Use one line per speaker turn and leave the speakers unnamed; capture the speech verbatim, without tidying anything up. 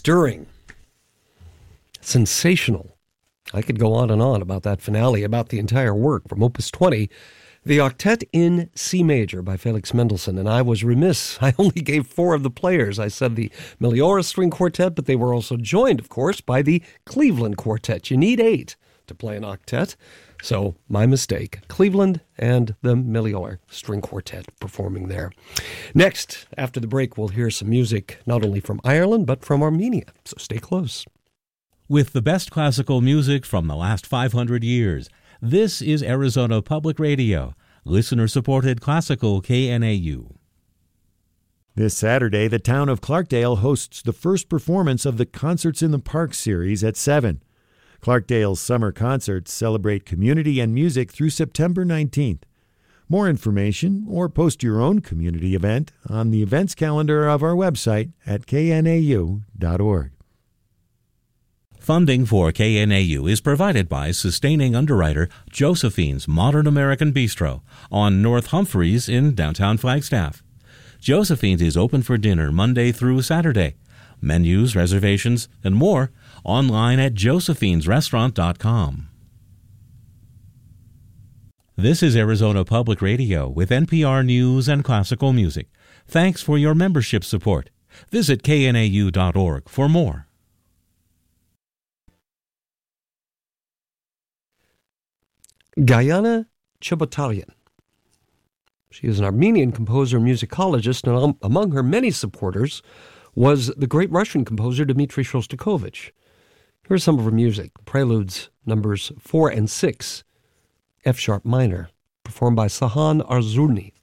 stirring, sensational. I could go on and on about that finale, about the entire work from Opus twenty, the Octet in C Major by Felix Mendelssohn. And I was remiss. I only gave four of the players. I said the Meliora String Quartet, but they were also joined, of course, by the Cleveland Quartet. You need eight to play an octet. So, my mistake. Cleveland and the Meliora String Quartet performing there. Next, after the break, we'll hear some music not only from Ireland, but from Armenia. So stay close.
With the best classical music from the last five hundred years, this is Arizona Public Radio, listener-supported classical K N A U.
This Saturday, the town of Clarkdale hosts the first performance of the Concerts in the Park series at seven. Clarkdale's summer concerts celebrate community and music through September nineteenth. More information or post your own community event on the events calendar of our website at k n a u dot org.
Funding for K N A U is provided by sustaining underwriter Josephine's Modern American Bistro on North Humphreys in downtown Flagstaff. Josephine's is open for dinner Monday through Saturday. Menus, reservations, and more online at josephine's restaurant dot com. This is Arizona Public Radio with N P R News and classical music. Thanks for your membership support. Visit k n a u dot org for more.
Gayana Chebotalyan. She is an Armenian composer and musicologist, and among her many supporters was the great Russian composer Dmitri Shostakovich. Here's some of her music, Preludes numbers four and six, F-sharp minor, performed by Sahan Arzurny.